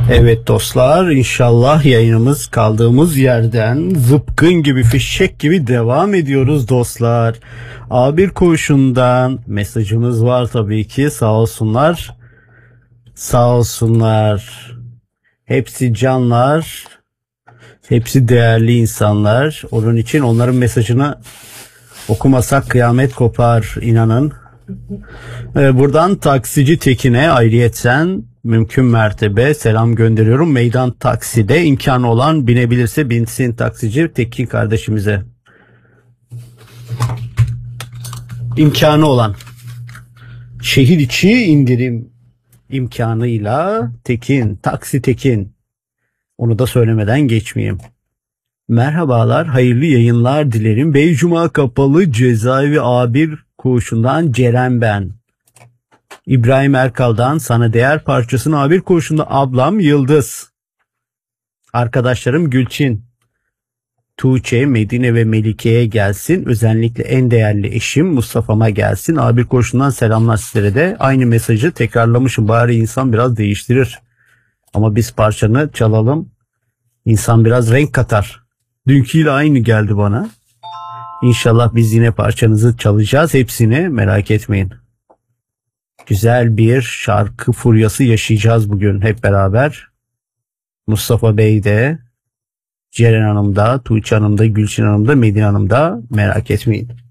Evet dostlar, inşallah yayınımız kaldığımız yerden zıpkın gibi, fişek gibi devam ediyoruz dostlar. A1 Koğuşu'ndan mesajımız var tabii ki, sağ olsunlar. Sağ olsunlar. Hepsi canlar, hepsi değerli insanlar. Onun için onların mesajını okumasak kıyamet kopar, inanın. Buradan taksici Tekin'e ayrıyeten mümkün mertebe selam gönderiyorum. Meydan takside imkanı olan binebilirse binsin taksici Tekin kardeşimize. İmkanı olan. Şehir içi indirim imkanıyla Tekin, taksi Tekin. Onu da söylemeden geçmeyeyim. Merhabalar, hayırlı yayınlar dilerim. Beycuma Kapalı Cezaevi A1 Koğuşu'ndan Ceren ben. İbrahim Erkal'dan sana değer parçasını A1 Koğuşu'nda ablam Yıldız. Arkadaşlarım Gülçin, Tuğçe, Medine ve Melike'ye gelsin. Özellikle en değerli eşim Mustafa'ma gelsin. A1 Koğuşu'ndan selamlar sizlere de. Aynı mesajı tekrarlamışım. Bari insan biraz değiştirir. Ama biz parçanı çalalım. İnsan biraz renk katar. Dünküyle aynı geldi bana. İnşallah biz yine parçanızı çalacağız. Hepsini merak etmeyin. Güzel bir şarkı furyası yaşayacağız bugün hep beraber. Mustafa Bey de, Ceren Hanım da, Tuğçe Hanım da, Gülçin Hanım da, Medine Hanım da, merak etmeyin.